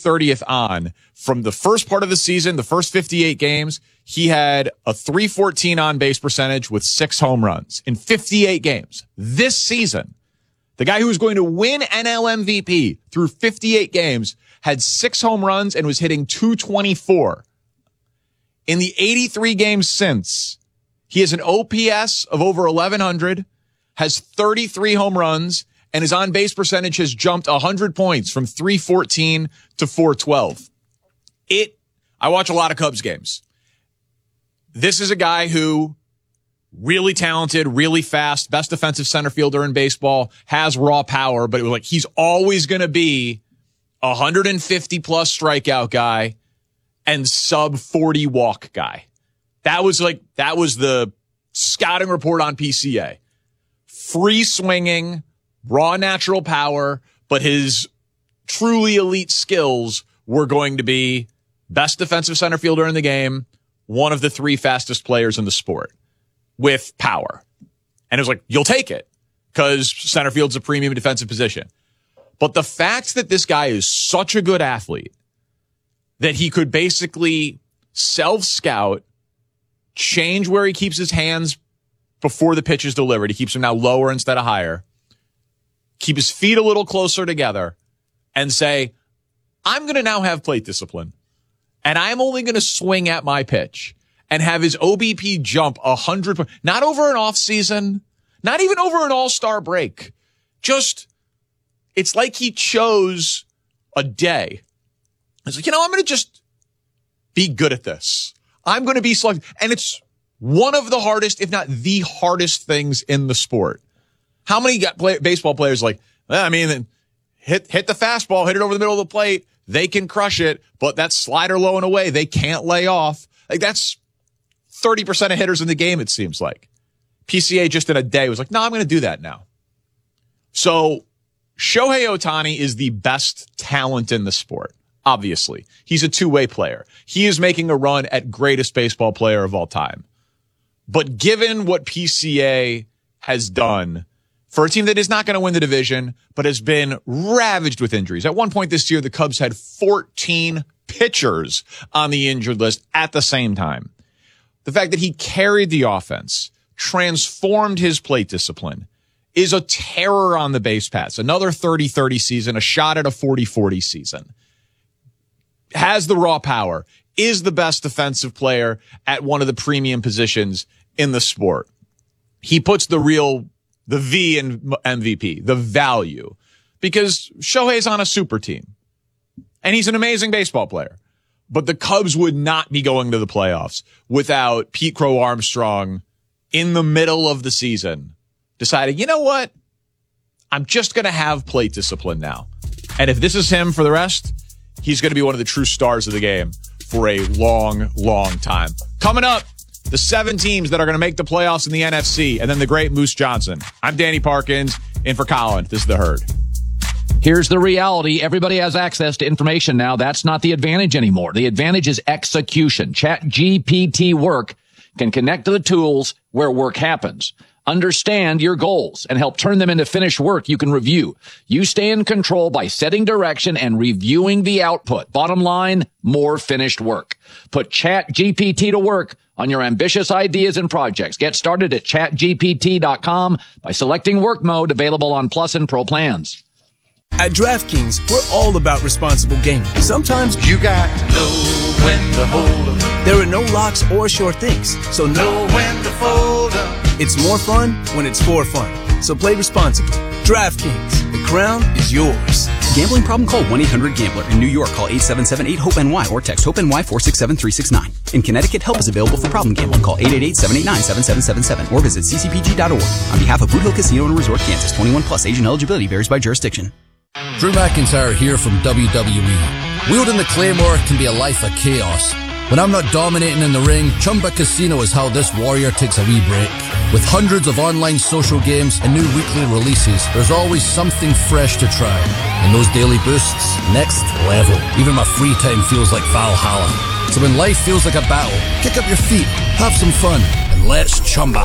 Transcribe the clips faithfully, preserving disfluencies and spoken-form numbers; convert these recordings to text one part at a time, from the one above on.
thirtieth on, from the first part of the season, the first fifty-eight games, he had a three fourteen on-base percentage with six home runs in fifty-eight games. This season, the guy who was going to win N L M V P through fifty-eight games had six home runs and was hitting two twenty-four. In the eighty-three games since, he has an O P S of over eleven hundred, has thirty-three home runs, and his on-base percentage has jumped one hundred points from three fourteen to four twelve. It, I watch a lot of Cubs games. This is a guy who really talented, really fast, best defensive center fielder in baseball, has raw power, but it was like he's always going to be a one hundred fifty plus strikeout guy and sub forty walk guy. That was like, that was the scouting report on P C A. Free swinging, raw natural power, but his truly elite skills were going to be best defensive center fielder in the game, one of the three fastest players in the sport with power. And it was like, you'll take it because center field's a premium defensive position. But the fact that this guy is such a good athlete that he could basically self-scout, change where he keeps his hands before the pitch is delivered. He keeps them now lower instead of higher. Keep his feet a little closer together and say, I'm going to now have plate discipline and I'm only going to swing at my pitch, and have his O B P jump a hundred, not over an off season, not even over an all-star break. Just, it's like he chose a day. It's like, you know, I'm going to just be good at this. I'm going to be selected. And it's one of the hardest, if not the hardest things in the sport. How many got play, baseball players like, well, I mean, hit, hit the fastball, hit it over the middle of the plate. They can crush it, but that slider low and away, they can't lay off. Like that's thirty percent of hitters in the game, it seems like. P C A just in a day was like, no, I'm going to do that now. So Shohei Ohtani is the best talent in the sport. Obviously, he's a two-way player. He is making a run at greatest baseball player of all time. But given what P C A has done for a team that is not going to win the division, but has been ravaged with injuries. At one point this year, the Cubs had fourteen pitchers on the injured list at the same time. The fact that he carried the offense, transformed his plate discipline, is a terror on the base paths. Another thirty thirty season, a shot at a forty forty season. Has the raw power, is the best defensive player at one of the premium positions in the sport. He puts the real, the V in M V P, the value, because Shohei's on a super team and he's an amazing baseball player. But the Cubs would not be going to the playoffs without Pete Crow Armstrong in the middle of the season deciding, you know what? I'm just going to have plate discipline now. And if this is him for the rest, he's going to be one of the true stars of the game for a long, long time. Coming up, the seven teams that are going to make the playoffs in the N F C, and then the great Moose Johnson. I'm Danny Parkins, in for Colin. This is The Herd. Here's the reality. Everybody has access to information now. That's not the advantage anymore. The advantage is execution. ChatGPT Work can connect to the tools where work happens. Understand your goals and help turn them into finished work you can review. You stay in control by setting direction and reviewing the output. Bottom line, more finished work. Put ChatGPT to work on your ambitious ideas and projects. Get started at chat G P T dot com by selecting work mode, available on Plus and Pro plans. At DraftKings, we're all about responsible gaming. Sometimes you got to know when to hold up. There are no locks or sure things, so know when to fold up. It's more fun when it's for fun. So play responsibly. DraftKings, the crown is yours. Gambling problem? Call one eight hundred gambler. In New York, call eight seven seven eight hope N Y or text HOPE-NY four six seven three six nine. In Connecticut, help is available for problem gambling. Call eight eight eight seven eight nine seven seven seven seven or visit c c p g dot org. On behalf of Boot Hill Casino and Resort, Kansas, twenty-one plus, age and eligibility varies by jurisdiction. Drew McIntyre here from W W E. Wielding the Claymore can be a life of chaos. When I'm not dominating in the ring, Chumba Casino is how this warrior takes a wee break. With hundreds of online social games and new weekly releases, there's always something fresh to try. And those daily boosts, next level. Even my free time feels like Valhalla. So when life feels like a battle, kick up your feet, have some fun, and let's Chumba.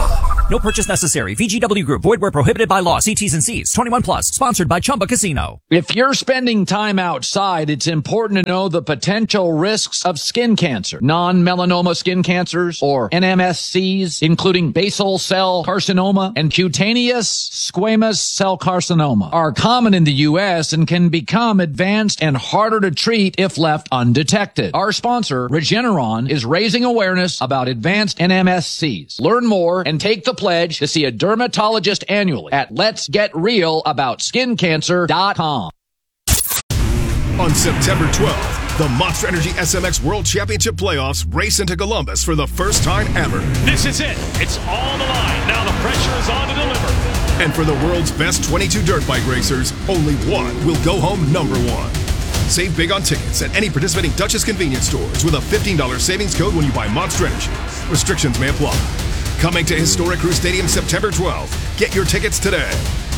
No purchase necessary. V G W Group. Void where prohibited by law. See T's and C's. twenty-one plus. Sponsored by Chumba Casino. If you're spending time outside, it's important to know the potential risks of skin cancer. Non-melanoma skin cancers, or N M S Cs, including basal cell carcinoma and cutaneous squamous cell carcinoma, are common in the U S and can become advanced and harder to treat if left undetected. Our sponsor, Regeneron, is raising awareness about advanced N M S Cs. Learn more and take the pledge to see a dermatologist annually at lets get real about skin cancer dot com. On September twelfth, the Monster Energy S M X World Championship Playoffs race into Columbus for the first time ever. This is it. It's on the line. Now the pressure is on to deliver. And for the world's best twenty-two dirt bike racers, only one will go home number one. Save big on tickets at any participating Duchess convenience stores with a fifteen dollars savings code when you buy Monster Energy. Restrictions may apply. Coming to Historic Crew Stadium September twelfth. Get your tickets today.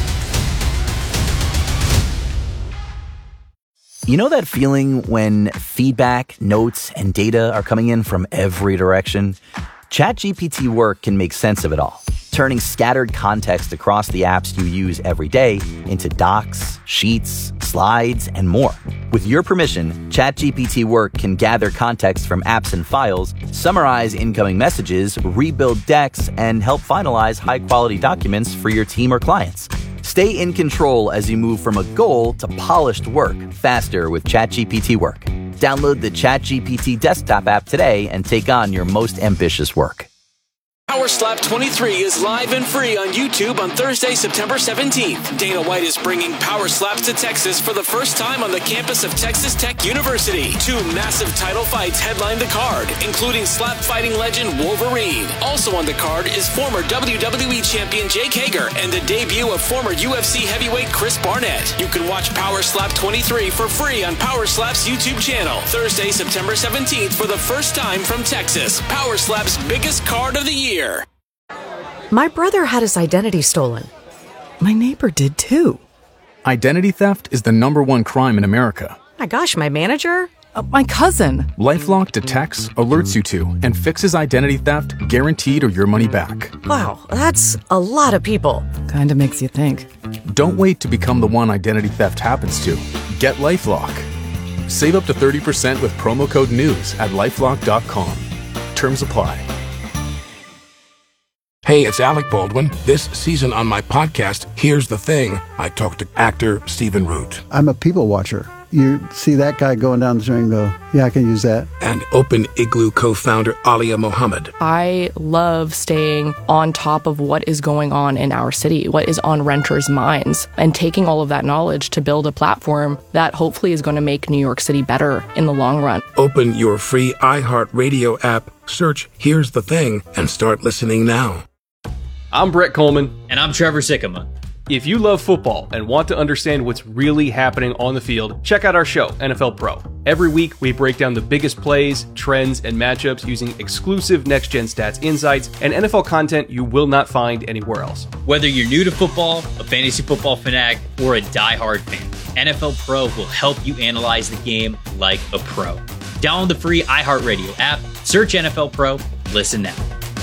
You know that feeling when feedback, notes, and data are coming in from every direction? ChatGPT Work can make sense of it all, turning scattered context across the apps you use every day into docs, sheets, slides, and more. With your permission, ChatGPT Work can gather context from apps and files, summarize incoming messages, rebuild decks, and help finalize high-quality documents for your team or clients. Stay in control as you move from a goal to polished work faster with ChatGPT Work. Download the ChatGPT desktop app today and take on your most ambitious work. Power Slap twenty-three is live and free on YouTube on Thursday, September seventeenth. Dana White is bringing Power Slaps to Texas for the first time on the campus of Texas Tech University. Two massive title fights headline the card, including slap fighting legend Wolverine. Also on the card is former W W E champion Jake Hager and the debut of former U F C heavyweight Chris Barnett. You can watch Power Slap twenty-three for free on Power Slap's YouTube channel. Thursday, September seventeenth for the first time from Texas. Power Slap's biggest card of the year. My brother had his identity stolen. My neighbor did too. Identity theft is the number one crime in America. My gosh, my manager? Uh, my cousin. LifeLock detects, alerts you to, and fixes identity theft guaranteed or your money back. Wow, that's a lot of people. Kinda makes you think. Don't wait to become the one identity theft happens to. Get LifeLock. Save up to thirty percent with promo code NEWS at lifelock dot com. Terms apply. Hey, it's Alec Baldwin. This season on my podcast, Here's the Thing, I talk to actor Stephen Root. I'm a people watcher. You see that guy going down the street and go, yeah, I can use that. And Open Igloo co-founder Alia Mohammed. I love staying on top of what is going on in our city, what is on renters' minds, and taking all of that knowledge to build a platform that hopefully is going to make New York City better in the long run. Open your free iHeartRadio app, search Here's the Thing, and start listening now. I'm Brett Coleman. And I'm Trevor Sikkema. If you love football and want to understand what's really happening on the field, check out our show, N F L Pro. Every week, we break down the biggest plays, trends, and matchups using exclusive next-gen stats insights and N F L content you will not find anywhere else. Whether you're new to football, a fantasy football fanatic, or a diehard fan, N F L Pro will help you analyze the game like a pro. Download the free iHeartRadio app, search N F L Pro, listen now.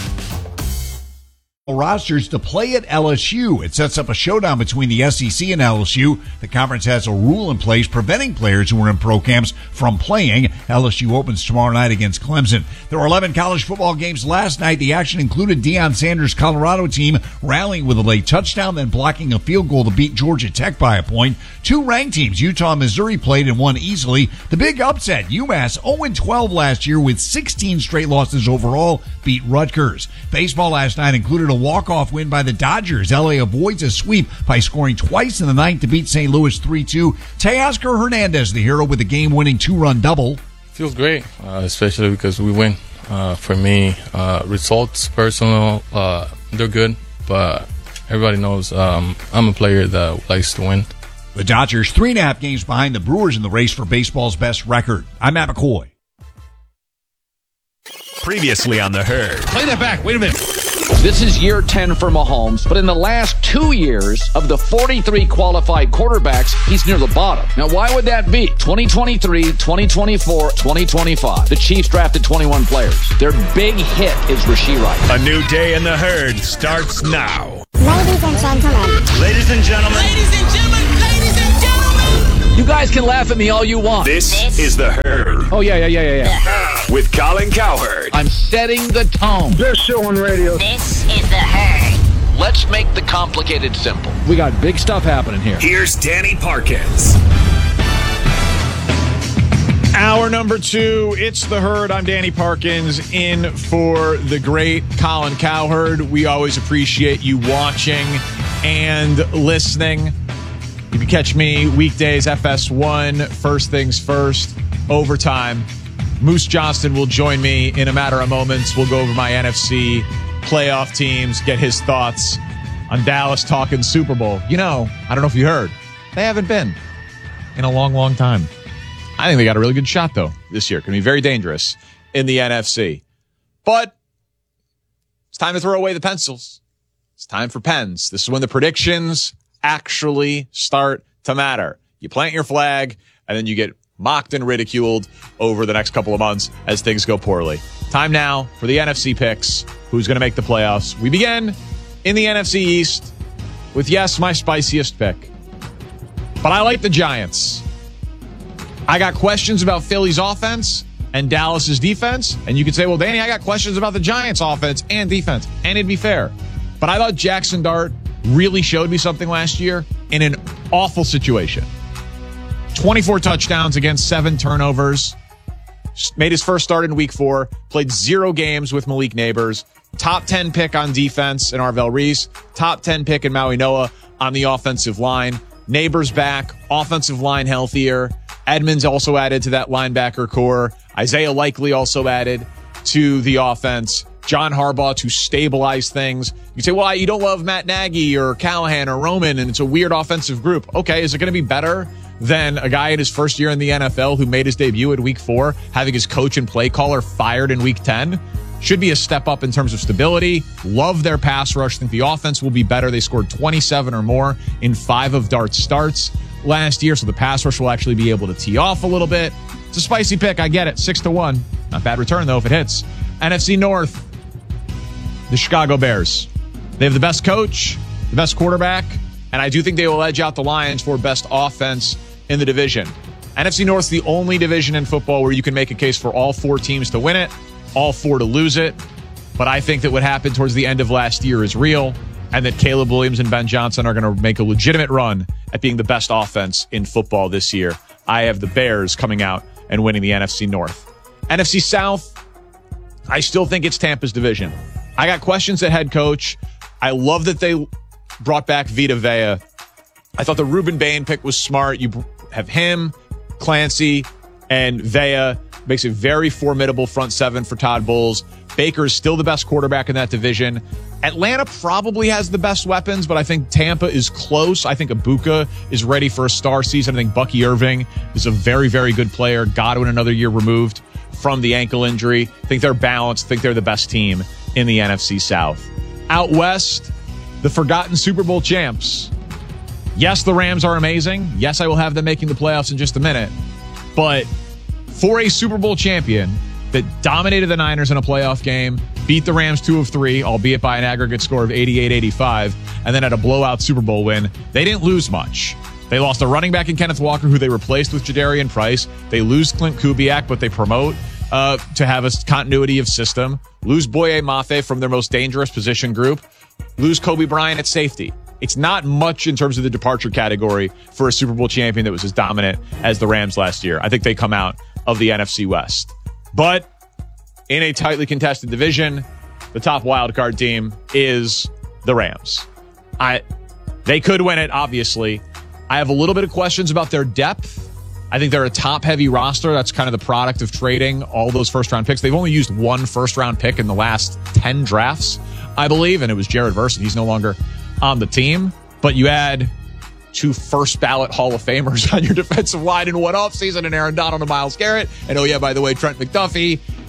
Rosters to play at L S U. It sets up a showdown between the S E C and L S U. The conference has a rule in place preventing players who are in pro camps from playing. L S U opens tomorrow night against Clemson. There were eleven college football games last night. The action included Deion Sanders' Colorado team rallying with a late touchdown, then blocking a field goal to beat Georgia Tech by a point. Two ranked teams, Utah and Missouri, played and won easily. The big upset, UMass oh and twelve last year with sixteen straight losses overall, beat Rutgers. Baseball last night included a walk-off win by the Dodgers. L A avoids a sweep by scoring twice in the ninth to beat Saint Louis three two. Teoscar Hernandez, the hero, with a game-winning two-run double. Feels great, uh, especially because we win. Uh, for me, uh, results, personal, uh, they're good, but everybody knows um, I'm a player that likes to win. The Dodgers three and a half games behind the Brewers in the race for baseball's best record. I'm Matt McCoy. Previously on The Herd. Play that back. Wait a minute. This is year ten for Mahomes, but in the last two years of the forty-three qualified quarterbacks, he's near the bottom. Now, why would that be? twenty twenty-three, twenty twenty-four, twenty twenty-five. The Chiefs drafted twenty-one players. Their big hit is Rashee Rice. A new day in the herd starts now. Ladies and gentlemen. Ladies and gentlemen. Ladies and gentlemen. Ladies and gentlemen. You guys can laugh at me all you want. This, this is the herd. Oh, yeah, yeah, yeah, yeah, yeah. With Colin Cowherd. I'm setting the tone. Best show on radio. This is the herd. Let's make the complicated simple. We got big stuff happening here. Here's Danny Parkins. Hour number two, it's the herd. I'm Danny Parkins in for the great Colin Cowherd. We always appreciate you watching and listening. You can catch me weekdays, F S one, first things first, overtime. Moose Johnston will join me in a matter of moments. We'll go over my N F C playoff teams, get his thoughts on Dallas talking Super Bowl. You know, I don't know if you heard, they haven't been in a long, long time. I think they got a really good shot, though, this year. Going to be very dangerous in the N F C. But it's time to throw away the pencils. It's time for pens. This is when the predictions actually start to matter. You plant your flag, and then you get mocked and ridiculed over the next couple of months as things go poorly. Time now for the N F C picks. Who's going to make the playoffs? We begin in the N F C East with, yes, my spiciest pick. But I like the Giants. I got questions about Philly's offense and Dallas's defense. And you could say, well, Danny, I got questions about the Giants' offense and defense. And it'd be fair. But I thought Jackson Dart really showed me something last year in an awful situation. twenty-four touchdowns against seven turnovers. Made his first start in week four. Played zero games with Malik Neighbors. Top ten pick on defense in Arvell Reese. Top ten pick in Maui Noah on the offensive line. Neighbors back. Offensive line healthier. Edmonds also added to that linebacker core. Isaiah Likely also added to the offense. John Harbaugh to stabilize things. You say, well, you don't love Matt Nagy or Callahan or Roman, and it's a weird offensive group. Okay, is it going to be better than a guy in his first year in the N F L who made his debut in week four, having his coach and play caller fired in week ten? Should be a step up in terms of stability. Love their pass rush. Think the offense will be better. They scored twenty-seven or more in five of Dart's starts last year, so the pass rush will actually be able to tee off a little bit. It's a spicy pick. I get it. Six to one. Not bad return, though, if it hits. N F C North, the Chicago Bears. They have the best coach, the best quarterback, and I do think they will edge out the Lions for best offense in the division. N F C North is the only division in football where you can make a case for all four teams to win it, all four to lose it. But I think that what happened towards the end of last year is real, and that Caleb Williams and Ben Johnson are going to make a legitimate run at being the best offense in football this year. I have the Bears coming out and winning the N F C North. N F C South, I still think it's Tampa's division. I got questions at head coach. I love that they brought back Vita Vea. I thought the Ruben Bain pick was smart. You have him, Clancy, and Vea. Makes a very formidable front seven for Todd Bowles. Baker is still the best quarterback in that division. Atlanta probably has the best weapons, but I think Tampa is close. I think Ibuka is ready for a star season. I think Bucky Irving is a very, very good player. Godwin another year removed from the ankle injury. I think they're balanced. I think they're the best team in the N F C South. Out west, the forgotten Super Bowl champs. Yes, the Rams are amazing. Yes, I will have them making the playoffs in just a minute. But for a Super Bowl champion that dominated the Niners in a playoff game, beat the Rams two of three, albeit by an aggregate score of eighty-eight eighty-five, and then had a blowout Super Bowl win, they didn't lose much. They lost a running back in Kenneth Walker, who they replaced with Jadarian Price. They lose Clint Kubiak, but they promote uh, to have a continuity of system. Lose Boye Mafe from their most dangerous position group. Lose Kobe Bryant at safety. It's not much in terms of the departure category for a Super Bowl champion that was as dominant as the Rams last year. I think they come out of the N F C West. But in a tightly contested division, the top wildcard team is the Rams. I, they could win it, obviously. I have a little bit of questions about their depth. I think they're a top-heavy roster. That's kind of the product of trading all those first-round picks. They've only used one first-round pick in the last ten drafts, I believe, and it was Jared Verse, and he's no longer on the team. But you add two first-ballot Hall of Famers on your defensive line in one offseason, and Aaron Donald and Myles Garrett. And, oh, yeah, by the way, Trent McDuffie.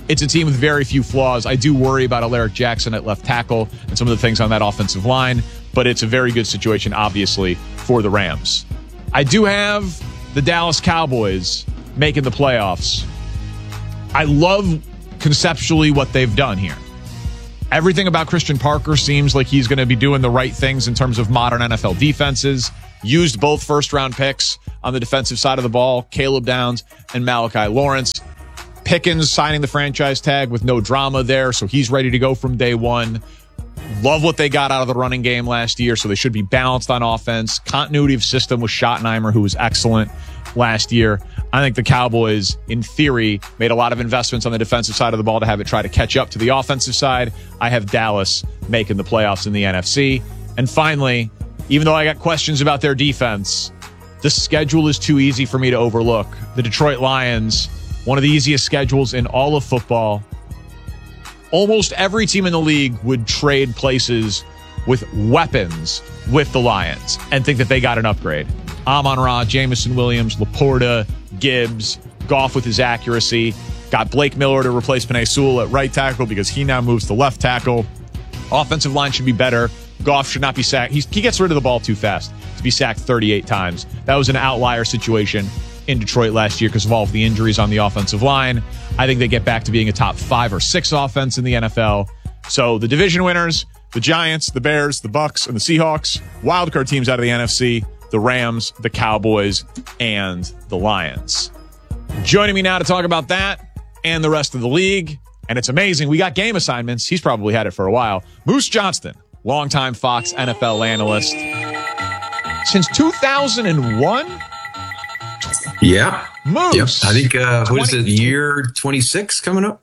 it's a team with very few flaws. I do worry about Alaric Jackson at left tackle and some of the things on that offensive line, but it's a very good situation, obviously, for the Rams. I do have the Dallas Cowboys making the playoffs. I love conceptually what they've done here. Everything about Christian Parker seems like he's going to be doing the right things in terms of modern N F L defenses. Used both first-round picks on the defensive side of the ball, Caleb Downs and Malachi Lawrence. Pickens signing the franchise tag with no drama there, so he's ready to go from day one. Love what they got out of the running game last year, so they should be balanced on offense. Continuity of system with Schottenheimer, who was excellent last year. I think the Cowboys, in theory, made a lot of investments on the defensive side of the ball to have it try to catch up to the offensive side. I have Dallas making the playoffs in the N F C. And finally, even though I got questions about their defense, the schedule is too easy for me to overlook. The Detroit Lions, one of the easiest schedules in all of football. Almost every team in the league would trade places with weapons with the Lions and think that they got an upgrade. Amon-Ra, Jameson Williams, Laporta, Gibbs, Goff with his accuracy. Got Blake Miller to replace Penei Sewell at right tackle because he now moves to left tackle. Offensive line should be better. Goff should not be sacked. He's, he gets rid of the ball too fast to be sacked thirty-eight times. That was an outlier situation in Detroit last year because of all of the injuries on the offensive line. I think they get back to being a top five or six offense in the N F L. So the division winners, the Giants, the Bears, the Bucks, and the Seahawks. Wildcard teams out of the N F C, the Rams, the Cowboys, and the Lions. Joining me now to talk about that and the rest of the league, and it's amazing, we got game assignments. He's probably had it for a while. Moose Johnston, longtime Fox N F L analyst. Since two thousand one? Yeah. Moose. Yep. I think, uh, what is it, year twenty-six coming up?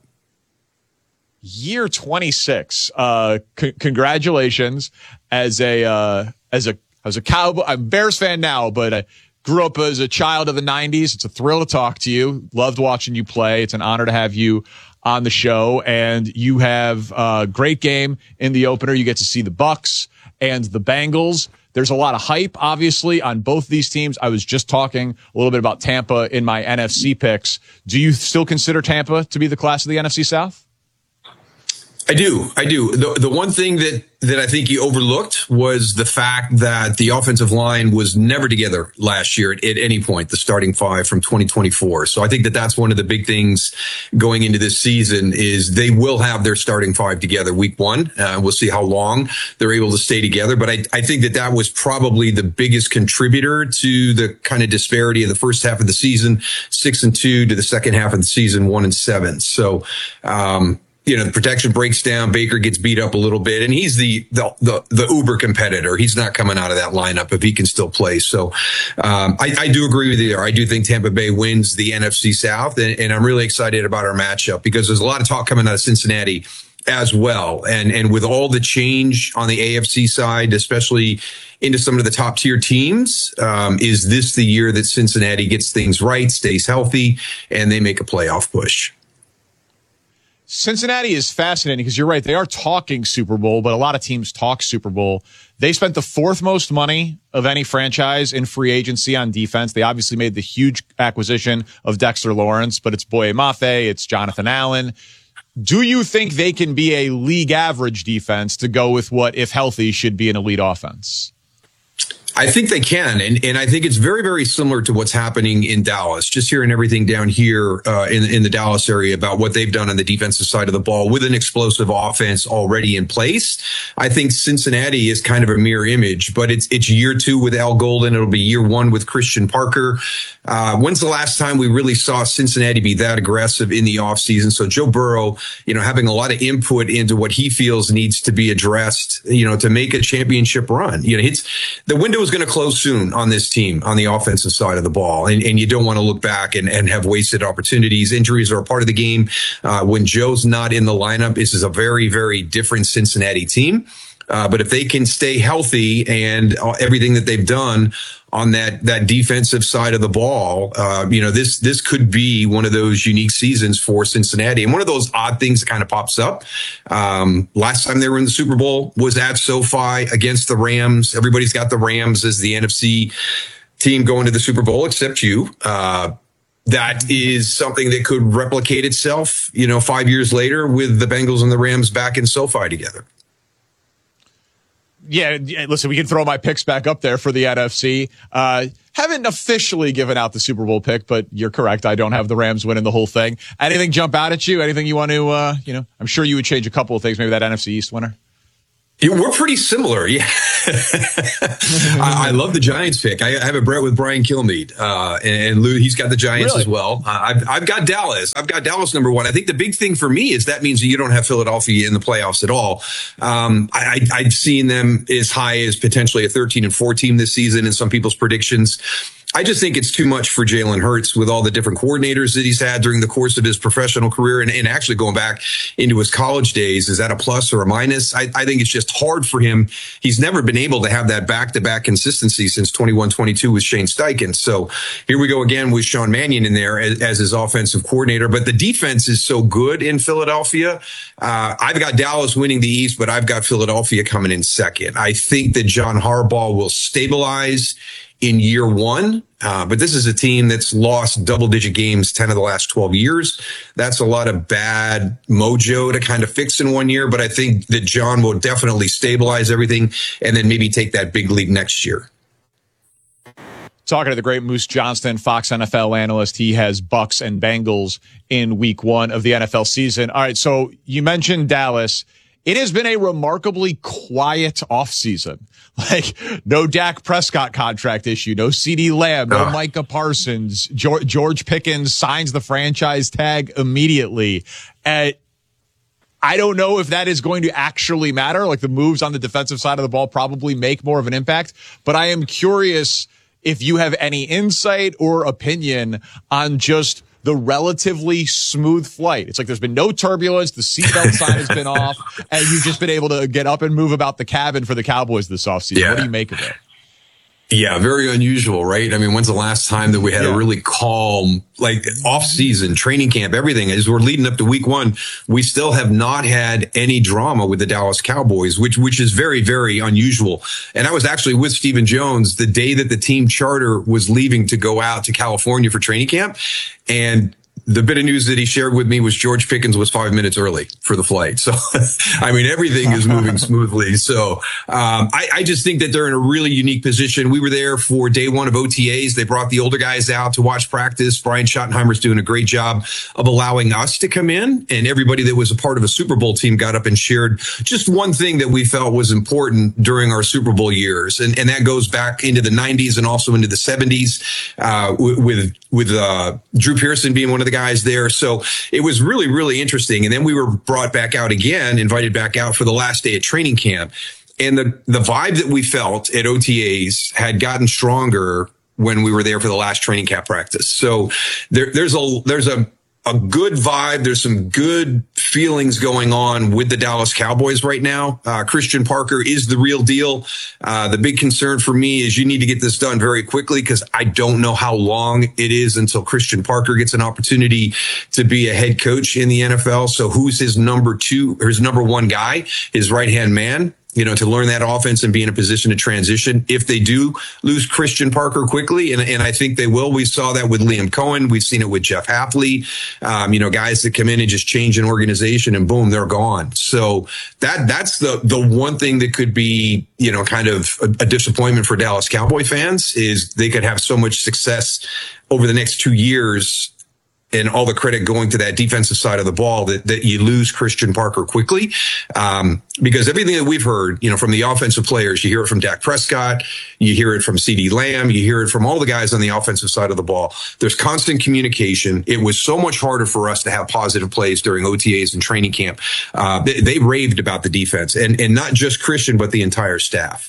Year twenty-six. Uh, c- congratulations. As a, uh, as a, as a Cowboy, I'm a Bears fan now, but I grew up as a child of the nineties. It's a thrill to talk to you. Loved watching you play. It's an honor to have you on the show, and you have a great game in the opener. You get to see the Bucks and the Bengals. There's a lot of hype, obviously, on both these teams. I was just talking a little bit about Tampa in my N F C picks. Do you still consider Tampa to be the class of the N F C South? I do. I do. The, the one thing that, that I think you overlooked was the fact that the offensive line was never together last year at, at any point, the starting five from twenty twenty-four. So I think that that's one of the big things going into this season is they will have their starting five together week one. Uh, we'll see how long they're able to stay together. But I, I think that that was probably the biggest contributor to the kind of disparity of the first half of the season, six and two, to the second half of the season, one and seven. So, um, you know, the protection breaks down. Baker gets beat up a little bit, and he's the, the, the, the uber competitor. He's not coming out of that lineup if he can still play. So, um, I, I do agree with you there. I do think Tampa Bay wins the N F C South, and, and I'm really excited about our matchup because there's a lot of talk coming out of Cincinnati as well. And, and with all the change on the A F C side, especially into some of the top tier teams, um, is this the year that Cincinnati gets things right, stays healthy, and they make a playoff push? Cincinnati is fascinating because you're right. They are talking Super Bowl, but a lot of teams talk Super Bowl. They spent the fourth most money of any franchise in free agency on defense. They obviously made the huge acquisition of Dexter Lawrence, but it's Boye Mafe, it's Jonathan Allen. Do you think they can be a league average defense to go with what, if healthy, should be an elite offense? I think they can. And, and I think it's very, very similar to what's happening in Dallas. Just hearing everything down here uh, in, in the Dallas area about what they've done on the defensive side of the ball with an explosive offense already in place. I think Cincinnati is kind of a mirror image, but it's it's year two with Al Golden. It'll be year one with Christian Parker. Uh, when's the last time we really saw Cincinnati be that aggressive in the offseason? So Joe Burrow, you know, having a lot of input into what he feels needs to be addressed, you know, to make a championship run. You know, it's the window is going to close soon on this team on the offensive side of the ball. And, and you don't want to look back and, and have wasted opportunities. Injuries are a part of the game. Uh, when Joe's not in the lineup, this is a very, very different Cincinnati team. Uh, but if they can stay healthy and uh, everything that they've done on that, that defensive side of the ball, uh, you know, this, this could be one of those unique seasons for Cincinnati. And one of those odd things that kind of pops up. Um, last time they were in the Super Bowl was at SoFi against the Rams. Everybody's got the Rams as the N F C team going to the Super Bowl except you. Uh, that is something that could replicate itself, you know, five years later with the Bengals and the Rams back in SoFi together. Yeah, listen, we can throw my picks back up there for the N F C. Uh, haven't officially given out the Super Bowl pick, but you're correct. I don't have the Rams winning the whole thing. Anything jump out at you? Anything you want to, uh, you know, I'm sure you would change a couple of things, maybe that N F C East winner? Yeah, we're pretty similar. Yeah. I, I love the Giants pick. I, I have a bet with Brian Kilmeade, uh, and, and Lou, he's got the Giants really? as well. Uh, I've, I've got Dallas. I've got Dallas number one. I think the big thing for me is that means that you don't have Philadelphia in the playoffs at all. Um, I, I, I've seen them as high as potentially a thirteen and four team this season in some people's predictions. I just think it's too much for Jalen Hurts with all the different coordinators that he's had during the course of his professional career and, and actually going back into his college days. Is that a plus or a minus? I, I think it's just hard for him. He's never been able to have that back-to-back consistency since twenty-one twenty-two with Shane Steichen. So here we go again with Sean Mannion in there as, as his offensive coordinator. But the defense is so good in Philadelphia. Uh, I've got Dallas winning the East, but I've got Philadelphia coming in second. I think that John Harbaugh will stabilize in year one. Uh, but this is a team that's lost double digit games ten of the last twelve years. That's a lot of bad mojo to kind of fix in one year. But I think that John will definitely stabilize everything and then maybe take that big leap next year. Talking to the great Moose Johnston, Fox N F L analyst. He has Bucks and Bengals in week one of the N F L season. All right. So you mentioned Dallas. It has been a remarkably quiet offseason. Like, no Dak Prescott contract issue, no CeeDee Lamb, no Micah Parsons. George, George Pickens signs the franchise tag immediately. And I don't know if that is going to actually matter. Like, the moves on the defensive side of the ball probably make more of an impact. But I am curious if you have any insight or opinion on just the relatively smooth flight. It's like there's been no turbulence. The seatbelt sign has been off, and you've just been able to get up and move about the cabin for the Cowboys this offseason. Yeah. What do you make of it? Yeah, very unusual, right? I mean, when's the last time that we had yeah. a really calm, like off-season training camp, everything? As we're leading up to week one, we still have not had any drama with the Dallas Cowboys, which which is very, very unusual. And I was actually with Stephen Jones the day that the team charter was leaving to go out to California for training camp. And the bit of news that he shared with me was George Pickens was five minutes early for the flight. So, I mean, everything is moving smoothly. So, um, I, I just think that they're in a really unique position. We were there for day one of O T As. They brought the older guys out to watch practice. Brian Schottenheimer's doing a great job of allowing us to come in, and everybody that was a part of a Super Bowl team got up and shared just one thing that we felt was important during our Super Bowl years. And, and that goes back into the nineties and also into the seventies, uh, with, with, uh, Drew Pearson being one of the guys there. So it was really, really interesting. And then we were brought back out again, invited back out for the last day of training camp. And the, the vibe that we felt at O T As had gotten stronger when we were there for the last training camp practice. So there, there's a, there's a, a good vibe. There's some good feelings going on with the Dallas Cowboys right now. Uh, Christian Parker is the real deal. Uh, the big concern for me is you need to get this done very quickly, because I don't know how long it is until Christian Parker gets an opportunity to be a head coach in the N F L. So who's his number two or his number one guy, his right-hand man? You know, to learn that offense and be in a position to transition. If they do lose Christian Parker quickly, and, and I think they will, we saw that with Liam Cohen. We've seen it with Jeff Hafley. Um, you know, guys that come in and just change an organization and boom, they're gone. So that, that's the, the one thing that could be, you know, kind of a, a disappointment for Dallas Cowboy fans is they could have so much success over the next two years. And all the credit going to that defensive side of the ball that, that you lose Christian Parker quickly. Um, because everything that we've heard, you know, from the offensive players, you hear it from Dak Prescott, you hear it from CeeDee Lamb, you hear it from all the guys on the offensive side of the ball. There's constant communication. It was so much harder for us to have positive plays during O T As and training camp. Uh, they, they raved about the defense, and, and not just Christian, but the entire staff.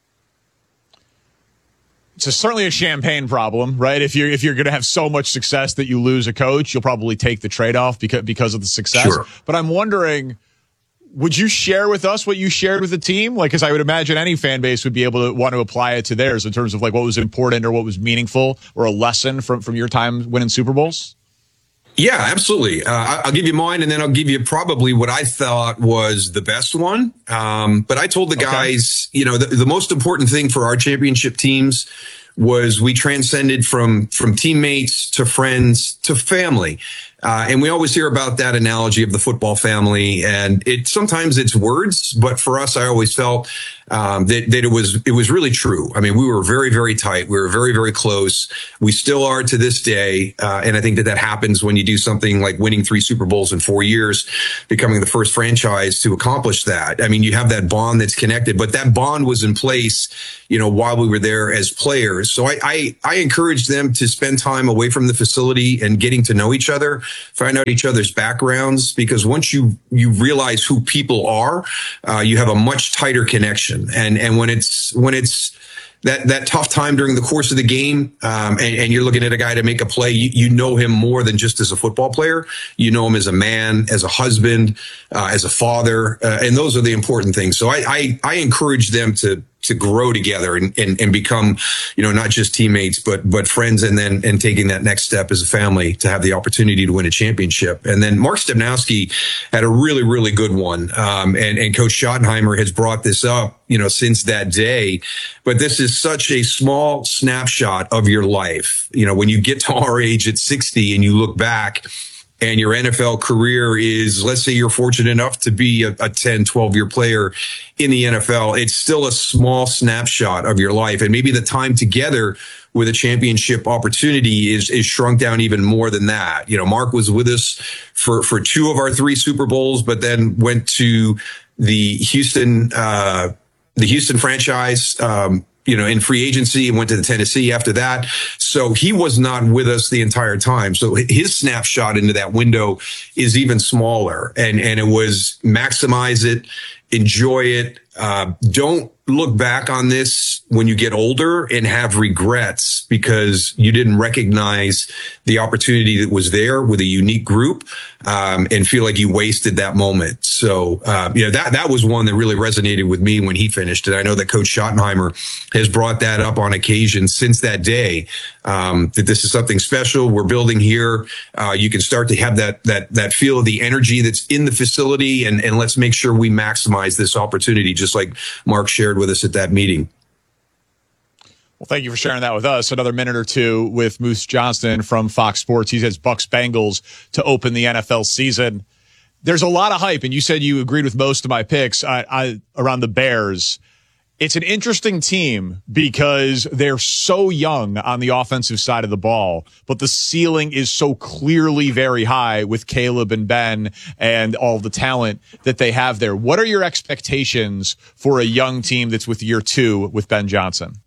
It's a, certainly a champagne problem, right? If you're if you're going to have so much success that you lose a coach, you'll probably take the trade-off because because of the success. Sure. But I'm wondering, would you share with us what you shared with the team? Like, because I would imagine any fan base would be able to want to apply it to theirs in terms of like what was important or what was meaningful or a lesson from from your time winning Super Bowls. Yeah, absolutely. Uh, I'll give you mine, and then I'll give you probably what I thought was the best one. Um, but I told the guys, okay. you know, the, the most important thing for our championship teams was we transcended from, from teammates to friends to family. Uh, and we always hear about that analogy of the football family, and it sometimes it's words, but for us, I always felt um, that that it was it was really true. I mean, we were very very tight. We were very very close. We still are to this day, uh, and I think that that happens when you do something like winning three Super Bowls in four years, becoming the first franchise to accomplish that. I mean, you have that bond that's connected, but that bond was in place, you know, while we were there as players. So I I, I encourage them to spend time away from the facility and getting to know each other, find out each other's backgrounds, because once you you realize who people are, uh, you have a much tighter connection. And and when it's when it's that that tough time during the course of the game, um, and, and you're looking at a guy to make a play, you, you know him more than just as a football player. You know him as a man, as a husband, uh, as a father, uh, and those are the important things. So I I, I encourage them to. to grow together and, and, and become, you know, not just teammates, but, but friends. And then, and taking that next step as a family to have the opportunity to win a championship. And then Mark Stepnowski had a really, really good one. Um, and, and Coach Schottenheimer has brought this up, you know, since that day, but this is such a small snapshot of your life. You know, when you get to our age at sixty and you look back, and your N F L career is, let's say you're fortunate enough to be a, a ten, twelve year player in the N F L. It's still a small snapshot of your life. And maybe the time together with a championship opportunity is, is shrunk down even more than that. You know, Mark was with us for, for two of our three Super Bowls, but then went to the Houston, uh, the Houston franchise, um, you know, in free agency, and went to the Tennessee after that. So he was not with us the entire time. So his snapshot into that window is even smaller. And, and it was maximize it, enjoy it. Uh, don't look back on this when you get older and have regrets because you didn't recognize the opportunity that was there with a unique group, um, and feel like you wasted that moment. So, uh, you know, that, that was one that really resonated with me when he finished. And I know that Coach Schottenheimer has brought that up on occasion since that day, um, that this is something special we're building here. Uh, you can start to have that, that, that feel of the energy that's in the facility, and, and let's make sure we maximize this opportunity, just like Mark shared with us at that meeting. Well, thank you for sharing that with us. Another minute or two with Moose Johnston from Fox Sports. He says Bucs Bengals to open the N F L season. There's a lot of hype, and you said you agreed with most of my picks I, I, around the Bears. It's an interesting team because they're so young on the offensive side of the ball, but the ceiling is so clearly very high with Caleb and Ben and all the talent that they have there. What are your expectations for a young team that's with year two with Ben Johnson?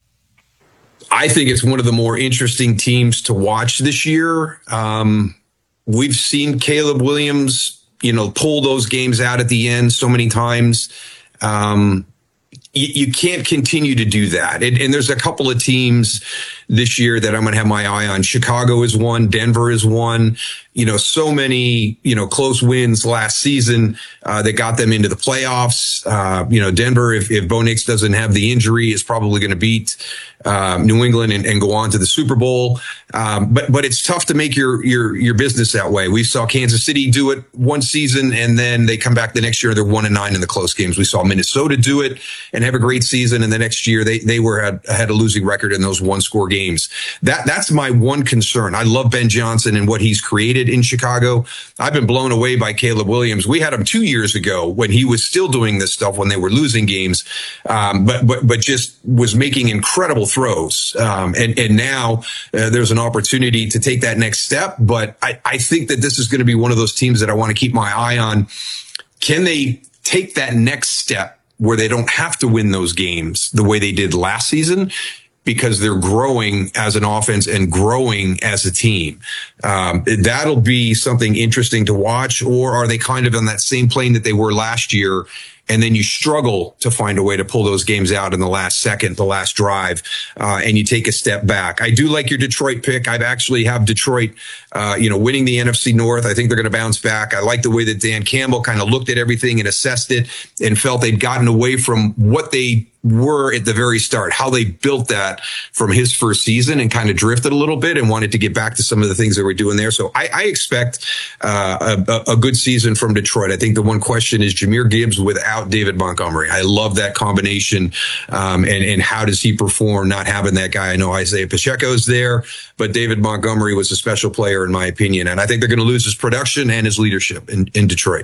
I think it's one of the more interesting teams to watch this year. Um, we've seen Caleb Williams, you know, pull those games out at the end so many times. Um, you, you can't continue to do that. And, and there's a couple of teams this year that I'm going to have my eye on. Chicago is one. Denver is one. You know, so many, you know, close wins last season, uh, that got them into the playoffs. Uh, you know, Denver, if, if Bo Nix doesn't have the injury, is probably going to beat, um, New England and, and go on to the Super Bowl. Um, but, but it's tough to make your, your, your business that way. We saw Kansas City do it one season, and then they come back the next year. They're one and nine in the close games. We saw Minnesota do it and have a great season. And the next year they, they were had, had a losing record in those one score games. That, that's my one concern. I love Ben Johnson and what he's created in Chicago. I've been blown away by Caleb Williams. We had him two years ago when he was still doing this stuff when they were losing games, um, but but but just was making incredible throws. Um, and and now uh, there's an opportunity to take that next step. But I, I think that this is going to be one of those teams that I want to keep my eye on. Can they take that next step where they don't have to win those games the way they did last season, because they're growing as an offense and growing as a team? Um, that'll be something interesting to watch. Or are they kind of on that same plane that they were last year, and then you struggle to find a way to pull those games out in the last second, the last drive, uh, and you take a step back? I do like your Detroit pick. I've actually have Detroit, uh, you know, winning the N F C North. I think they're going to bounce back. I like the way that Dan Campbell kind of looked at everything and assessed it and felt they'd gotten away from what they were at the very start, how they built that from his first season, and kind of drifted a little bit and wanted to get back to some of the things that we're doing there. So I, I expect uh, a, a good season from Detroit. I think the one question is Jahmyr Gibbs without David Montgomery. I love that combination. Um, and, and how does he perform not having that guy? I know Isaiah Pacheco's there, but David Montgomery was a special player in my opinion. And I think they're going to lose his production and his leadership in, in Detroit.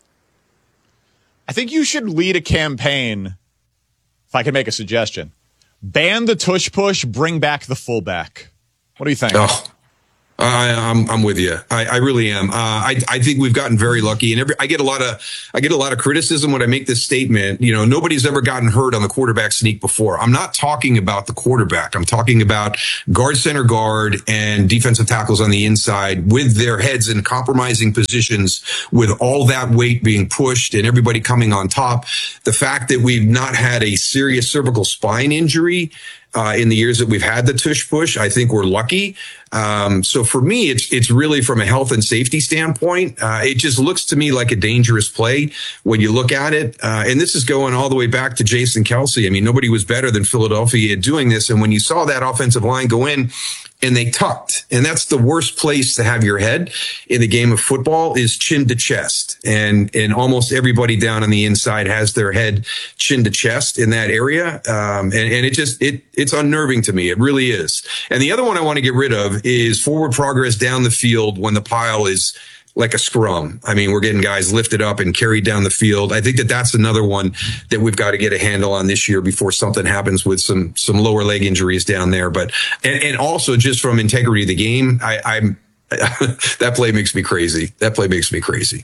I think you should lead a campaign, if I can make a suggestion. Ban the tush push, bring back the fullback. What do you think? Oh. I, I'm I'm with you. I, I really am. Uh, I I think we've gotten very lucky, and every, I get a lot of I get a lot of criticism when I make this statement. You know, nobody's ever gotten hurt on the quarterback sneak before. I'm not talking about the quarterback. I'm talking about guard, center guard, and defensive tackles on the inside with their heads in compromising positions, with all that weight being pushed and everybody coming on top. The fact that we've not had a serious cervical spine injury Uh, in the years that we've had the tush push, I think we're lucky. Um, so for me, it's it's really from a health and safety standpoint. Uh, it just looks to me like a dangerous play when you look at it. Uh, and this is going all the way back to Jason Kelce. I mean, nobody was better than Philadelphia at doing this. And when you saw that offensive line go in and they tucked, and that's the worst place to have your head in the game of football, is chin to chest. And, and almost everybody down on the inside has their head chin to chest in that area. Um, and, and it just, it, it's unnerving to me. It really is. And the other one I want to get rid of is forward progress down the field when the pile is like a scrum. I mean, we're getting guys lifted up and carried down the field. I think that that's another one that we've got to get a handle on this year before something happens with some, some lower leg injuries down there. But, and, and also just from integrity of the game, I, I'm, that play makes me crazy. That play makes me crazy.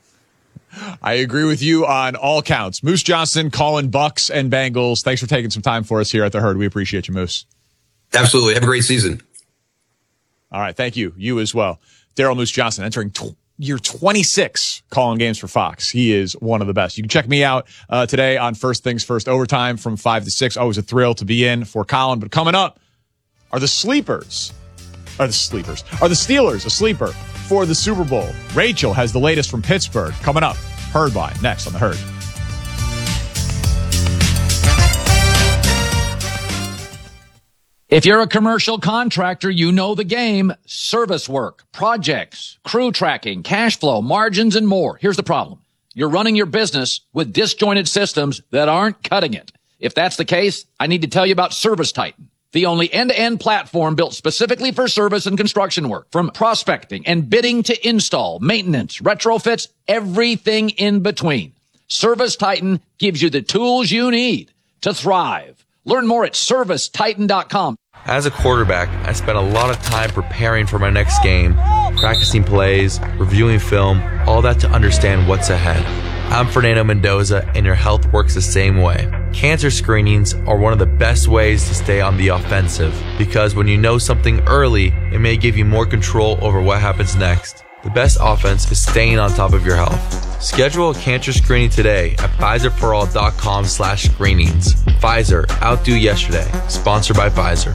I agree with you on all counts. Moose Johnston calling Bucks and Bengals. Thanks for taking some time for us here at The Herd. We appreciate you, Moose. Absolutely. Have a great season. All right. Thank you. You as well. Daryl Moose Johnston entering tw- year twenty-six calling games for Fox. He is one of the best. You can check me out uh, today on First Things First Overtime from five to six. Always a thrill to be in for Colin. But coming up are the sleepers. Are the sleepers. Are the Steelers a sleeper for the Super Bowl? Rachel has the latest from Pittsburgh. Coming up. Herd Line next on The Herd. If you're a commercial contractor, you know the game. Service work, projects, crew tracking, cash flow, margins, and more. Here's the problem. You're running your business with disjointed systems that aren't cutting it. If that's the case, I need to tell you about ServiceTitan, the only end-to-end platform built specifically for service and construction work. From prospecting and bidding to install, maintenance, retrofits, everything in between. ServiceTitan gives you the tools you need to thrive. Learn more at service titan dot com. As a quarterback, I spent a lot of time preparing for my next game, practicing plays, reviewing film, all that to understand what's ahead. I'm Fernando Mendoza, and your health works the same way. Cancer screenings are one of the best ways to stay on the offensive, because when you know something early, it may give you more control over what happens next. The best offense is staying on top of your health. Schedule a cancer screening today at Pfizer for all dot com slash screenings. Pfizer, outdo yesterday. Sponsored by Pfizer.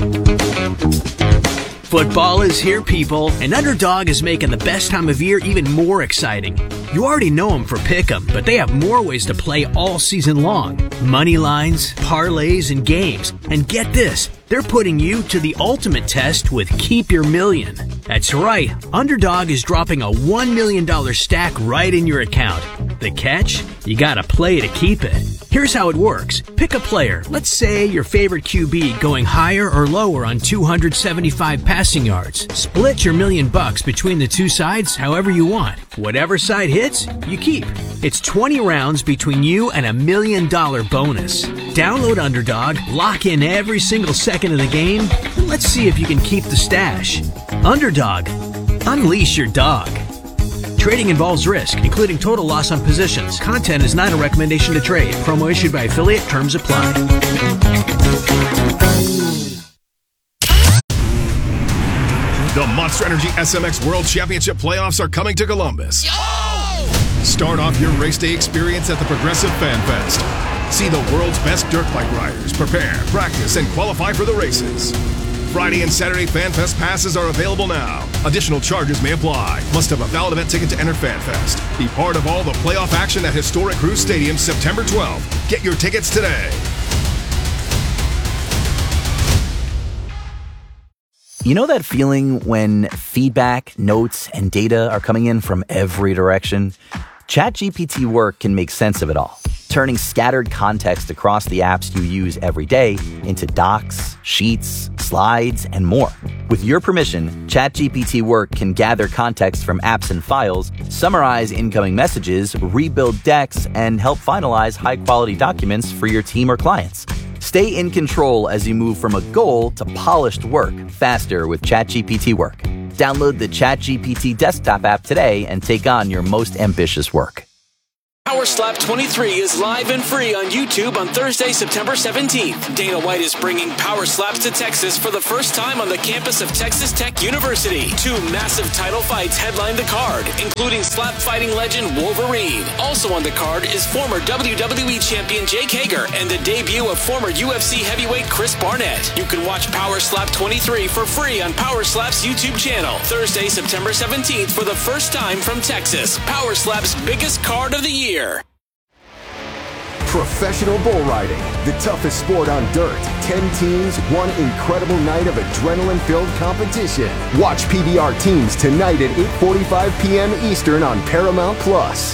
Football is here, people, and Underdog is making the best time of year even more exciting. You already know them for Pick'em, but they have more ways to play all season long. Money lines, parlays, and games. And get this, they're putting you to the ultimate test with Keep Your Million. That's right, Underdog is dropping a one million dollars stack right in your account. The catch? You gotta play to keep it. Here's how it works. Pick a player, let's say your favorite Q B, going higher or lower on two hundred seventy-five passing yards. Split your million bucks between the two sides however you want. Whatever side hits, you keep. It's twenty rounds between you and a million dollar bonus. Download Underdog, lock in every single second of the game, and let's see if you can keep the stash. Underdog. Unleash your dog. Trading involves risk, including total loss on positions. Content is not a recommendation to trade. Promo issued by affiliate. Terms apply. The Monster Energy S M X World Championship playoffs are coming to Columbus. Yo! Start off your race day experience at the Progressive Fan Fest. See the world's best dirt bike riders prepare, practice, and qualify for the races. Friday and Saturday Fan Fest passes are available now. Additional charges may apply. Must have a valid event ticket to enter Fan Fest. Be part of all the playoff action at Historic Cruise Stadium September twelfth. Get your tickets today. You know that feeling when feedback, notes, and data are coming in from every direction? ChatGPT Work can make sense of it all, turning scattered context across the apps you use every day into docs, sheets, slides, and more. With your permission, ChatGPT Work can gather context from apps and files, summarize incoming messages, rebuild decks, and help finalize high-quality documents for your team or clients. Stay in control as you move from a goal to polished work faster with ChatGPT Work. Download the ChatGPT desktop app today and take on your most ambitious work. Power Slap twenty-three is live and free on YouTube on Thursday, September seventeenth. Dana White is bringing Power Slaps to Texas for the first time on the campus of Texas Tech University. Two massive title fights headline the card, including slap fighting legend Wolverine. Also on the card is former W W E champion Jake Hager and the debut of former U F C heavyweight Chris Barnett. You can watch Power Slap twenty-three for free on Power Slap's YouTube channel. Thursday, September seventeenth for the first time from Texas. Power Slap's biggest card of the year. Professional bull riding, the toughest sport on dirt. Ten teams, one incredible night of adrenaline-filled competition. Watch P B R Teams tonight at eight forty-five p.m. Eastern on Paramount Plus.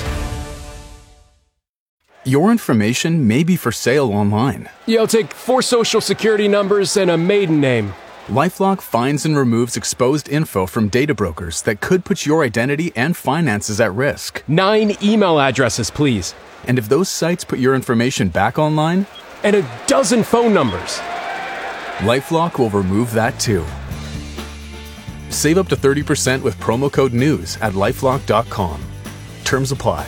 Your information may be for sale online. Yeah, I'll take four social security numbers and a maiden name. LifeLock finds and removes exposed info from data brokers that could put your identity and finances at risk. Nine email addresses, please. And if those sites put your information back online? And a dozen phone numbers. LifeLock will remove that too. Save up to thirty percent with promo code NEWS at lifelock dot com. Terms apply.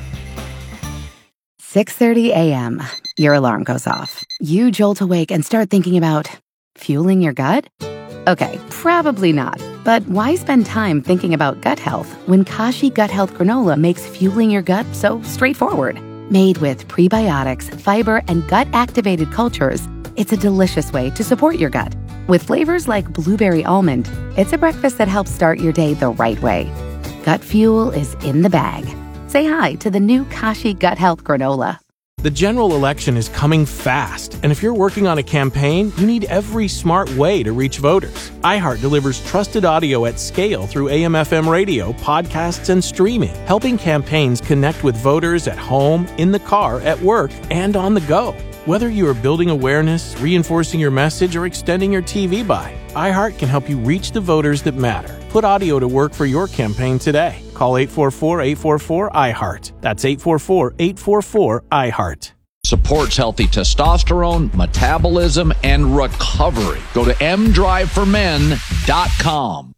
six thirty a.m. Your alarm goes off. You jolt awake and start thinking about fueling your gut? Okay, probably not. But why spend time thinking about gut health when Kashi Gut Health Granola makes fueling your gut so straightforward? Made with prebiotics, fiber, and gut-activated cultures, it's a delicious way to support your gut. With flavors like blueberry almond, it's a breakfast that helps start your day the right way. Gut fuel is in the bag. Say hi to the new Kashi Gut Health Granola. The general election is coming fast, and if you're working on a campaign, you need every smart way to reach voters. iHeart delivers trusted audio at scale through A M F M radio, podcasts, and streaming, helping campaigns connect with voters at home, in the car, at work, and on the go. Whether you are building awareness, reinforcing your message, or extending your T V buy, iHeart can help you reach the voters that matter. Put audio to work for your campaign today. Call eight four four, eight four four, I heart. That's eight four four, eight four four, I heart. Supports healthy testosterone, metabolism, and recovery. Go to m drive for men dot com.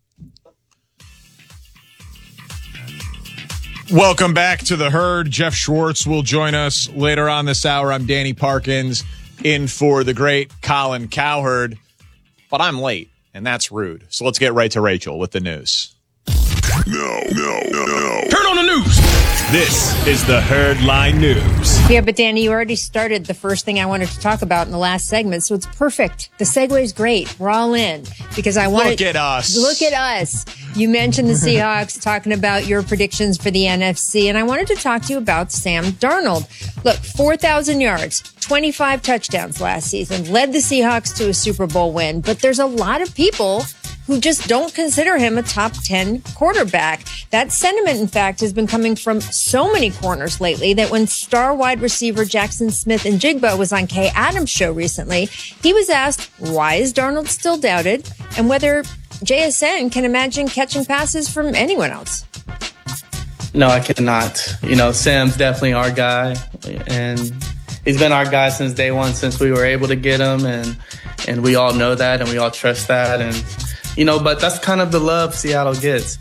Welcome back to the herd. Jeff Schwartz will join us later on this hour. I'm Danny Parkins, in for the great Colin Cowherd. But I'm late, and that's rude. So let's get right to Rachel with the news. No, no, no, no. Turn on the news. This is the Herdline News. Yeah, but Danny, you already started the first thing I wanted to talk about in the last segment, so it's perfect. The segue is great. We're all in because I wanted. Look at us. Look at us. You mentioned the Seahawks, talking about your predictions for the N F C, and I wanted to talk to you about Sam Darnold. Look, four thousand yards, twenty-five touchdowns last season, led the Seahawks to a Super Bowl win, but there's a lot of people who just don't consider him a top ten quarterback. That sentiment, in fact, has been coming from so many corners lately that when star wide receiver Jackson Smith-Njigba was on Kay Adams' show recently, he was asked why is Darnold still doubted and whether J S N can imagine catching passes from anyone else. No, I cannot. You know, Sam's definitely our guy, and he's been our guy since day one, since we were able to get him, and and we all know that, and we all trust that, and you know, but that's kind of the love Seattle gets.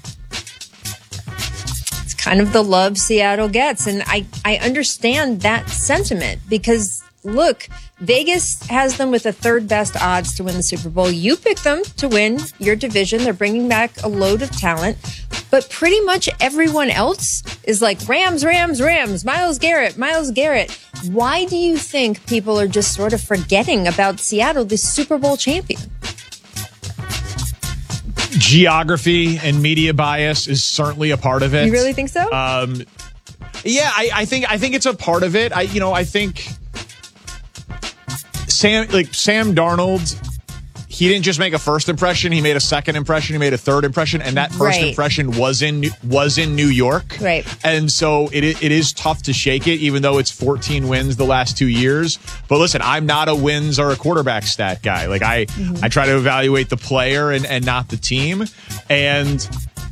It's kind of the love Seattle gets. And I, I understand that sentiment because, look, Vegas has them with the third best odds to win the Super Bowl. You picked them to win your division. They're bringing back a load of talent. But pretty much everyone else is like Rams, Rams, Rams, Myles Garrett, Myles Garrett. Why do you think people are just sort of forgetting about Seattle, the Super Bowl champion? Geography and media bias is certainly a part of it. You really think so? Um, yeah, I, I think I think it's a part of it. I, you know, I think Sam, like Sam Darnold, he didn't just make a first impression. He made a second impression. He made a third impression. And that first Right. impression was in was in New York. Right. And so it it is tough to shake it, even though it's fourteen wins the last two years. But listen, I'm not a wins or a quarterback stat guy. Like I, Mm-hmm. I try to evaluate the player and, and not the team. And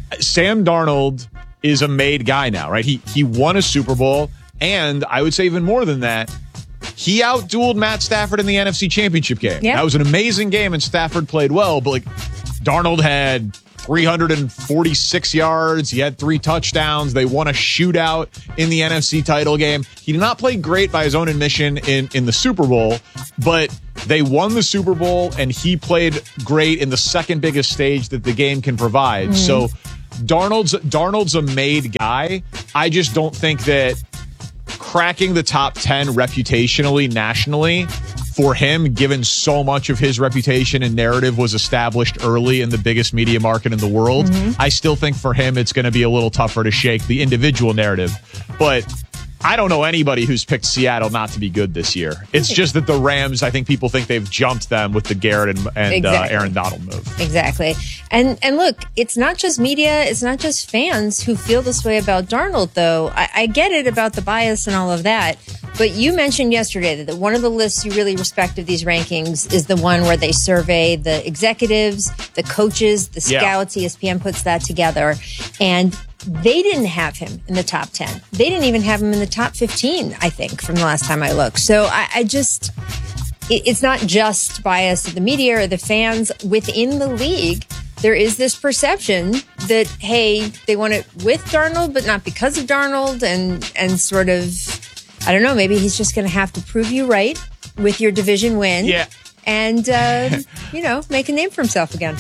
Sam Darnold is a made guy now, right? He he won a Super Bowl. And I would say even more than that, he outdueled Matt Stafford in the N F C Championship game. Yeah. That was an amazing game, and Stafford played well, but like Darnold had three hundred forty-six yards. He had three touchdowns. They won a shootout in the N F C title game. He did not play great by his own admission in, in the Super Bowl, but they won the Super Bowl, and he played great in the second biggest stage that the game can provide. Mm-hmm. So Darnold's Darnold's a made guy. I just don't think that cracking the top ten reputationally, nationally, for him, given so much of his reputation and narrative was established early in the biggest media market in the world, Mm-hmm. I still think for him it's going to be a little tougher to shake the individual narrative. But I don't know anybody who's picked Seattle not to be good this year. It's just that the Rams, I think people think they've jumped them with the Garrett and, and Exactly. uh, Aaron Donald move. Exactly. And and look, it's not just media, it's not just fans who feel this way about Darnold, though. I, I get it about the bias and all of that. But you mentioned yesterday that one of the lists you really respect of these rankings is the one where they survey the executives, the coaches, the Yeah. scouts. E S P N puts that together. And they didn't have him in the top ten. They didn't even have him in the top fifteen, I think, from the last time I looked. So I, I just... it's not just bias of the media or the fans within the league. There is this perception that, hey, they want it with Darnold, but not because of Darnold, and and sort of, I don't know, maybe he's just going to have to prove you right with your division win. Yeah. And, uh, you know, make a name for himself again.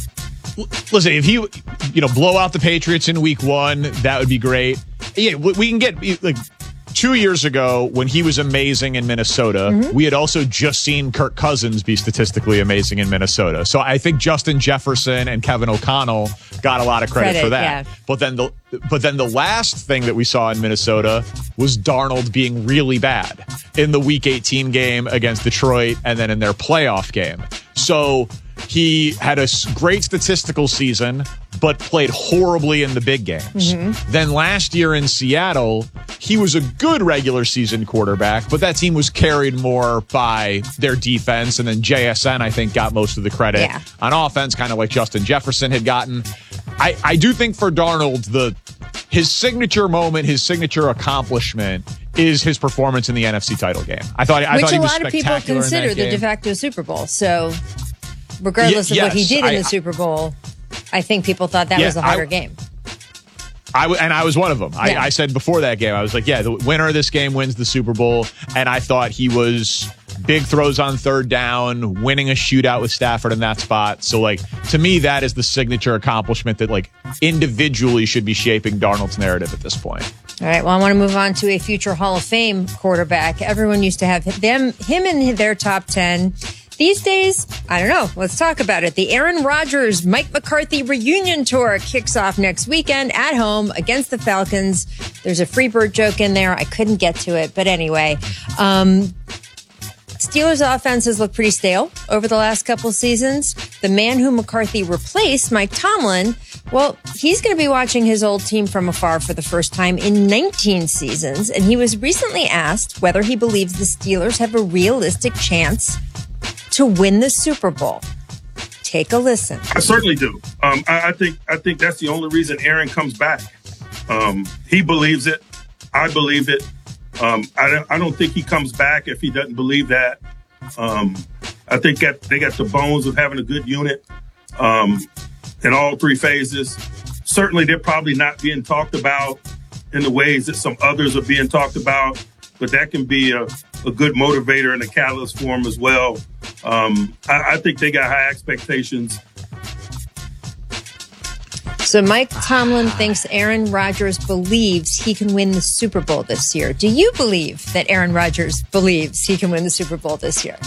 Listen, if he, you know, blow out the Patriots in week one, that would be great. Yeah, we we can get, like, two years ago when he was amazing in Minnesota, Mm-hmm. we had also just seen Kirk Cousins be statistically amazing in Minnesota. So I think Justin Jefferson and Kevin O'Connell got a lot of credit, Credit, for that. yeah. But then the but then the last thing that we saw in Minnesota was Darnold being really bad in the week eighteen game against Detroit and then in their playoff game. So he had a s- great statistical season, but played horribly in the big games. Mm-hmm. Then last year in Seattle, he was a good regular season quarterback, but that team was carried more by their defense. And then J S N, I think, got most of the credit Yeah. on offense, kind of like Justin Jefferson had gotten. I, I do think for Darnold, the his signature moment, his signature accomplishment is his performance in the N F C title game. I thought, I Which thought he a was lot of people spectacular in that consider the game. de facto Super Bowl. So regardless Ye- of what he yes, did in I- the Super Bowl, I think people thought that Yeah, was a I- harder game. I w- and I was one of them. I, Yeah. I said before that game, I was like, yeah, the winner of this game wins the Super Bowl. And I thought he was big throws on third down, winning a shootout with Stafford in that spot. So, like, to me, that is the signature accomplishment that, like, individually should be shaping Darnold's narrative at this point. All right. Well, I want to move on to a future Hall of Fame quarterback. Everyone used to have them, him in their top ten. These days, I don't know. Let's talk about it. The Aaron Rodgers, Mike McCarthy reunion tour kicks off next weekend at home against the Falcons. There's a Freebird joke in there. I couldn't get to it. But anyway, um, Steelers offenses look pretty stale over the last couple seasons. The man who McCarthy replaced, Mike Tomlin, well, he's going to be watching his old team from afar for the first time in nineteen seasons. And he was recently asked whether he believes the Steelers have a realistic chance to win the Super Bowl. Take a listen. I certainly do. Um, I, I think I think that's the only reason Aaron comes back. Um, he believes it. I believe it. Um, I, don't, I don't think he comes back if he doesn't believe that. Um, I think that they got the bones of having a good unit um, in all three phases. Certainly, they're probably not being talked about in the ways that some others are being talked about, but that can be a, a good motivator and a catalyst for them as well. Um, I, I think they got high expectations. So Mike Tomlin thinks Aaron Rodgers believes he can win the Super Bowl this year. Do you believe that Aaron Rodgers believes he can win the Super Bowl this year?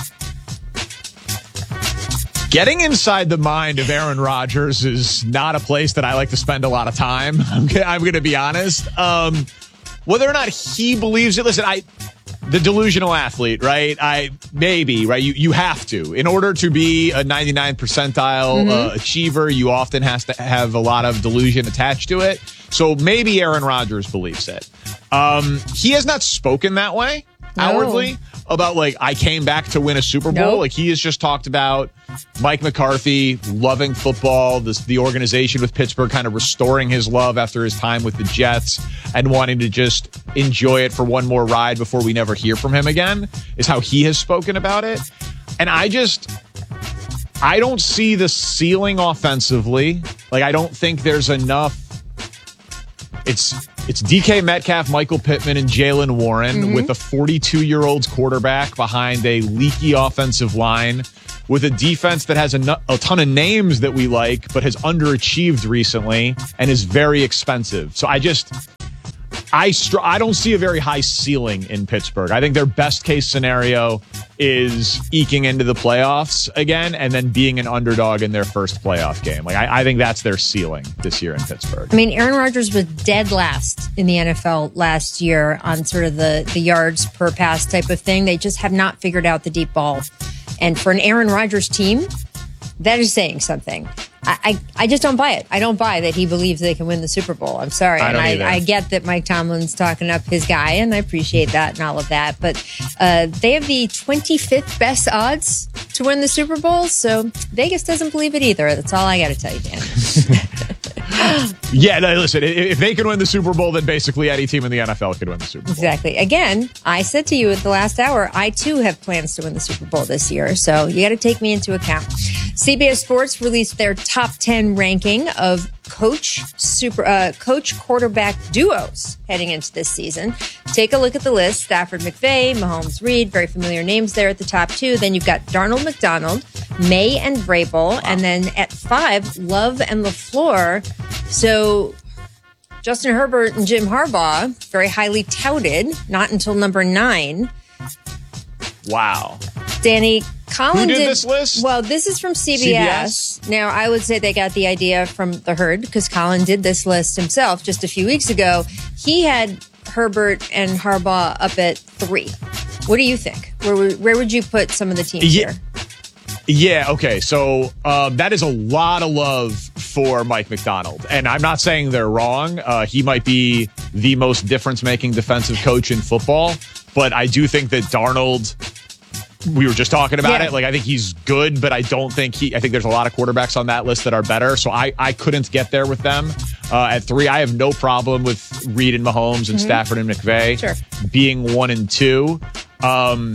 Getting inside the mind of Aaron Rodgers is not a place that I like to spend a lot of time. I'm, I'm going to be honest. Um, whether or not he believes it, listen, I the delusional athlete, right? I maybe, right? You you have to. In order to be a ninety-nine percentile mm-hmm. uh, achiever, you often has to have a lot of delusion attached to it. So maybe Aaron Rodgers believes it. Um, he has not spoken that way no. outwardly about like, I came back to win a Super Bowl. Nope. Like he has just talked about Mike McCarthy loving football, this, the organization with Pittsburgh kind of restoring his love after his time with the Jets and wanting to just enjoy it for one more ride before we never hear from him again is how he has spoken about it. And I just, I don't see the ceiling offensively. Like, I don't think there's enough. It's it's D K Metcalf, Michael Pittman, and Jaylen Warren mm-hmm. with a forty-two-year-old quarterback behind a leaky offensive line with a defense that has a, a ton of names that we like but has underachieved recently and is very expensive. So I just I str- I don't see a very high ceiling in Pittsburgh. I think their best case scenario is eking into the playoffs again and then being an underdog in their first playoff game. Like I, I think that's their ceiling this year in Pittsburgh. I mean, Aaron Rodgers was dead last in the N F L last year on sort of the, the yards per pass type of thing. They just have not figured out the deep ball. And for an Aaron Rodgers team, that is saying something. I, I, I just don't buy it. I don't buy that he believes they can win the Super Bowl. I'm sorry. I and I, I get that Mike Tomlin's talking up his guy, and I appreciate that and all of that. But uh, they have the twenty-fifth best odds to win the Super Bowl, so Vegas doesn't believe it either. That's all I got to tell you, Dan. Yeah, no, listen, if they can win the Super Bowl, then basically any team in the N F L could win the Super Bowl. Exactly. Again, I said to you at the last hour, I too have plans to win the Super Bowl this year, so you got to take me into account. C B S Sports released their top ten ranking of coach super uh, coach quarterback duos heading into this season. Take a look at the list. Stafford McVay, Mahomes Reed, very familiar names there at the top two. Then you've got Darnold McDonald, May and Vrabel, wow. and then at five, Love and LaFleur. So Justin Herbert and Jim Harbaugh, very highly touted, not until number nine. Wow. Danny, Colin Who did, did this list? Well, this is from C B S. C B S. Now, I would say they got the idea from the Herd because Colin did this list himself just a few weeks ago. He had Herbert and Harbaugh up at three. What do you think? Where would, where would you put some of the teams yeah. here? Yeah, okay. So um, that is a lot of love for Mike McDonald. And I'm not saying they're wrong. Uh, he might be the most difference-making defensive coach in football. But I do think that Darnold, we were just talking about yeah. it. Like, I think he's good, but I don't think he, I think there's a lot of quarterbacks on that list that are better. So I, I couldn't get there with them. Uh, at three, I have no problem with Reed and Mahomes and mm-hmm. Stafford and McVay sure. being one and two. Um,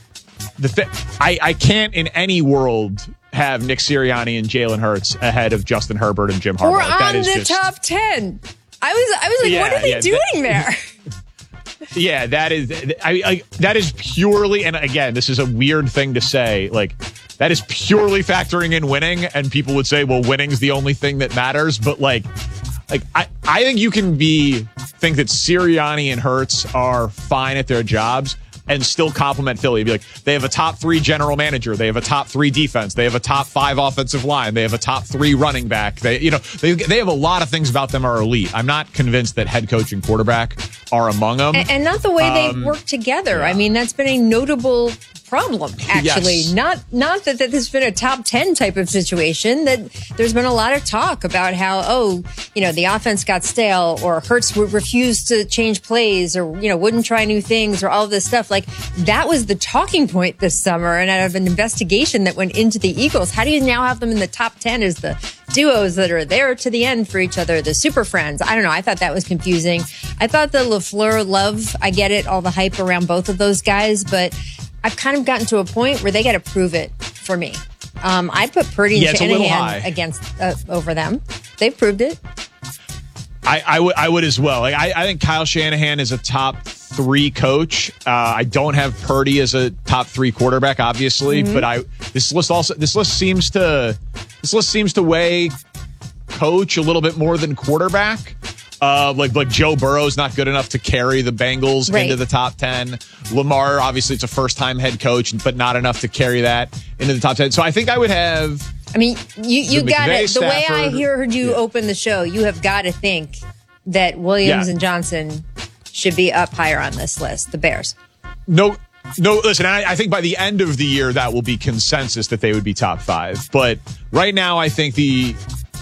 The th- I, I can't in any world have Nick Sirianni and Jalen Hurts ahead of Justin Herbert and Jim Harbaugh. We're like, that on is the just, top ten. I was I was like, yeah, what are they yeah, doing that, there? Yeah, that is I, I that is purely, and again, this is a weird thing to say, like that is purely factoring in winning, and people would say, well, winning's the only thing that matters, but like like I, I think you can be think that Sirianni and Hurts are fine at their jobs and still compliment Philly. Be like, they have a top three general manager. They have a top three defense. They have a top five offensive line. They have a top three running back. They, you know, they they have a lot of things about them are elite. I'm not convinced that head coach and quarterback are among them. And, and not the way um, they work together. Yeah. I mean, that's been a notable problem, actually. Yes. Not not that, that this has been a top ten type of situation, that there's been a lot of talk about how, oh, you know, the offense got stale or Hurts refused to change plays or, you know, wouldn't try new things or all of this stuff. Like, that was the talking point this summer. And out of an investigation that went into the Eagles, how do you now have them in the top ten as the duos that are there to the end for each other, the super friends? I don't know. I thought that was confusing. I thought the LaFleur love, I get it, all the hype around both of those guys, but I've kind of gotten to a point where they got to prove it for me. Um, I put Purdy and yeah, Shanahan against uh, over them. They've proved it. I, I would I would as well. Like I, I think Kyle Shanahan is a top three coach. Uh, I don't have Purdy as a top three quarterback, obviously, mm-hmm. but I this list also this list seems to this list seems to weigh coach a little bit more than quarterback. Uh, like like Joe Burrow's not good enough to carry the Bengals right. into the top ten. Lamar, obviously, it's a first time head coach, but not enough to carry that into the top ten. So I think I would have. I mean, you you got it. The way I Stafford, heard you yeah. open the show, you have got to think that Williams yeah. and Johnson should be up higher on this list. The Bears. no, no. Listen, I, I think by the end of the year that will be consensus that they would be top five. But right now, I think the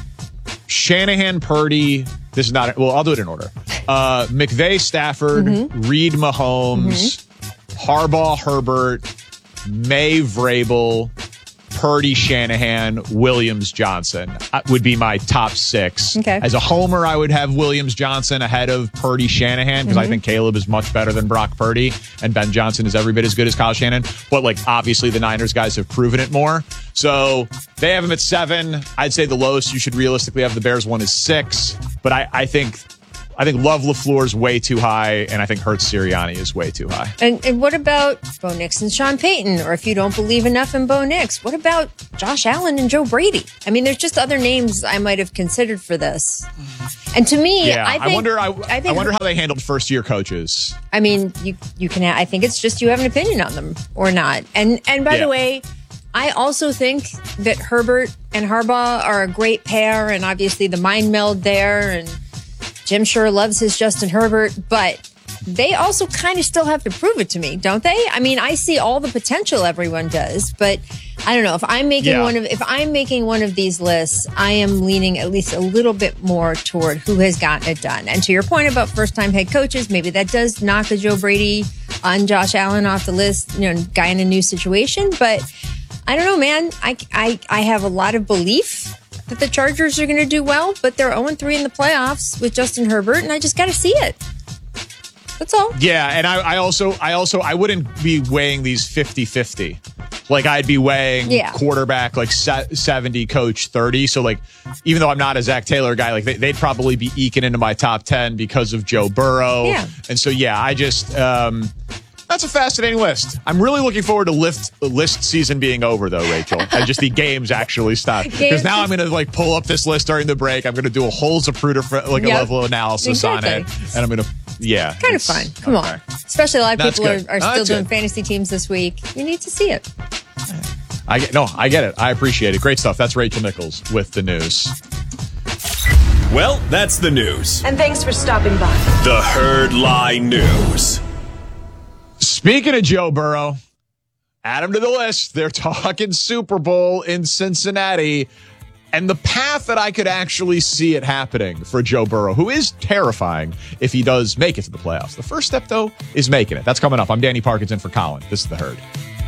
Shanahan, Purdy. This is not. Well, I'll do it in order. Uh, McVay, Stafford, mm-hmm. Reed, Mahomes, mm-hmm. Harbaugh, Herbert, May, Vrabel, Purdy, Shanahan, Williams, Johnson uh, would be my top six. Okay. As a homer, I would have Williams, Johnson ahead of Purdy, Shanahan because mm-hmm. I think Caleb is much better than Brock Purdy and Ben Johnson is every bit as good as Kyle Shanahan. But like obviously the Niners guys have proven it more. So they have him at seven. I'd say the lowest you should realistically have the Bears one is six. But I, I think I think Love LaFleur is way too high, and I think Hurts Sirianni is way too high. And, and what about Bo Nix and Sean Payton? Or if you don't believe enough in Bo Nix, what about Josh Allen and Joe Brady? I mean, there's just other names I might have considered for this. And to me, yeah, I think I wonder. I, I, think, I wonder how they handled first year coaches. I mean, you you can. I think it's just you have an opinion on them or not. And and by yeah. the way, I also think that Herbert and Harbaugh are a great pair, and obviously the mind meld there, and Jim sure loves his Justin Herbert, but they also kind of still have to prove it to me, don't they? I mean, I see all the potential everyone does, but I don't know if I'm making yeah. one of if I'm making one of these lists, I am leaning at least a little bit more toward who has gotten it done. And to your point about first-time head coaches, maybe that does knock a Joe Brady on Josh Allen off the list, you know, guy in a new situation, but I don't know, man. I, I, I have a lot of belief that the Chargers are going to do well, but they're oh and three in the playoffs with Justin Herbert, and I just got to see it. That's all. Yeah, and I, I also, I also, I wouldn't be weighing these fifty-fifty. Like I'd be weighing yeah. quarterback like seventy, coach thirty. So like, even though I'm not a Zach Taylor guy, like they, they'd probably be eking into my top ten because of Joe Burrow. Yeah. And so yeah, I just. um That's a fascinating list. I'm really looking forward to list list season being over, though, Rachel, and just the games actually stop. Because now I'm going to like pull up this list during the break. I'm going to do a whole Zapruder like yep. a level analysis exactly. on it, and I'm going to yeah, kind of fun. Come okay. on, especially a lot of That's people good. are, are no, still doing good. fantasy teams this week. You need to see it. I get no, I get it. I appreciate it. Great stuff. That's Rachel Nichols with the news. Well, that's the news. And thanks for stopping by. The Herd Lie News. Speaking of Joe Burrow, add him to the list. They're talking Super Bowl in Cincinnati. And the path that I could actually see it happening for Joe Burrow, who is terrifying if he does make it to the playoffs. The first step, though, is making it. That's coming up. I'm Danny Parkinson for Colin. This is The Herd.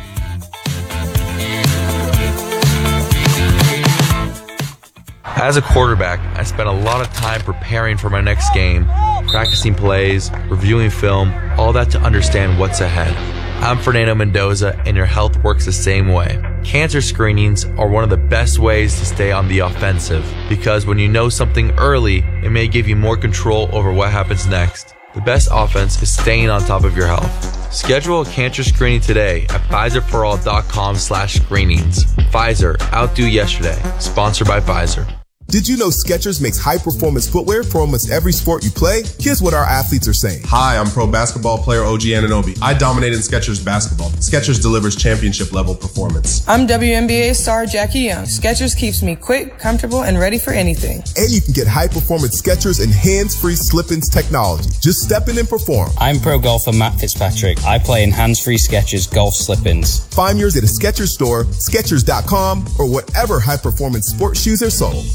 As a quarterback, I spent a lot of time preparing for my next game, practicing plays, reviewing film, all that to understand what's ahead. I'm Fernando Mendoza, and your health works the same way. Cancer screenings are one of the best ways to stay on the offensive, because when you know something early, it may give you more control over what happens next. The best offense is staying on top of your health. Schedule a cancer screening today at Pfizer For All dot com slash screenings. Pfizer, outdo yesterday. Sponsored by Pfizer. Did you know Skechers makes high-performance footwear for almost every sport you play? Here's what our athletes are saying. Hi, I'm pro basketball player O G Anunoby. I dominate in Skechers basketball. Skechers delivers championship-level performance. I'm W N B A star Jackie Young. Skechers keeps me quick, comfortable, and ready for anything. And you can get high-performance Skechers and hands-free slip-ins technology. Just step in and perform. I'm pro golfer Matt Fitzpatrick. I play in hands-free Skechers golf slip-ins. Find yours at a Skechers store, Skechers dot com, or whatever high-performance sports shoes are sold.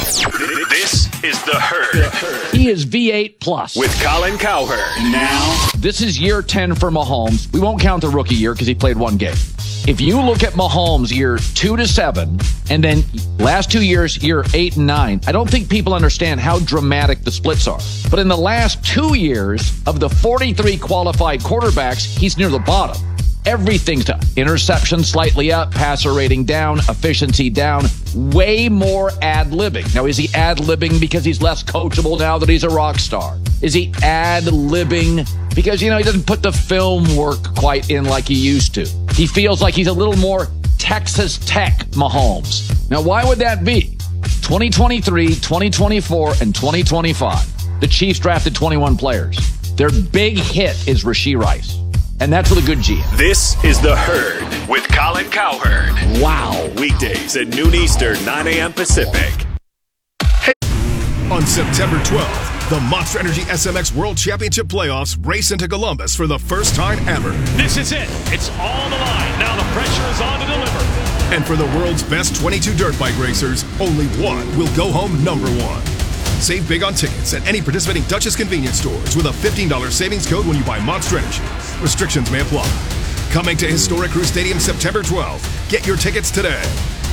This is The Herd. He is V eight plus. With Colin Cowherd. Now, this is year ten for Mahomes. We won't count the rookie year because he played one game. If you look at Mahomes year two to seven, and then last two years, year eight and nine, I don't think people understand how dramatic the splits are. But in the last two years of the forty-three qualified quarterbacks, he's near the bottom. Everything's to interception slightly up, passer rating down, efficiency down, way more ad-libbing. Now, is he ad-libbing because he's less coachable now that he's a rock star? Is he ad-libbing because, you know, he doesn't put the film work quite in like he used to? He feels like he's a little more Texas Tech Mahomes. Now, why would that be? twenty twenty-three, twenty twenty-four, and twenty twenty-five. The Chiefs drafted twenty-one players. Their big hit is Rashee Rice. And that's with a good G M. This is The Herd with Colin Cowherd. Wow. Weekdays at noon Eastern, nine a.m. Pacific. On September twelfth, The Monster Energy S M X World Championship Playoffs race into Columbus for the first time ever. This is it. It's all on the line. Now the pressure is on to deliver. And for the world's best twenty-two dirt bike racers, only one will go home number one. Save big on tickets at any participating Dutchess convenience stores with a fifteen dollars savings code when you buy Monster Energy. Restrictions may apply. Coming to Historic Crew Stadium September twelfth. Get your tickets today.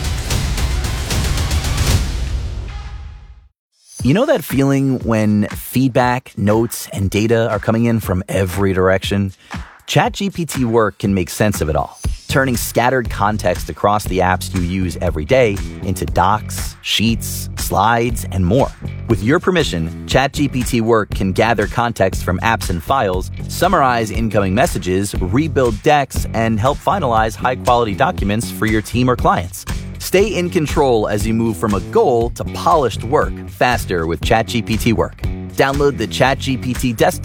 You know that feeling when feedback, notes, and data are coming in from every direction? ChatGPT Work can make sense of it all, turning scattered context across the apps you use every day into docs, sheets, slides, and more. With your permission, ChatGPT Work can gather context from apps and files, summarize incoming messages, rebuild decks, and help finalize high-quality documents for your team or clients. Stay in control as you move from a goal to polished work faster with ChatGPT Work. Download the ChatGPT desktop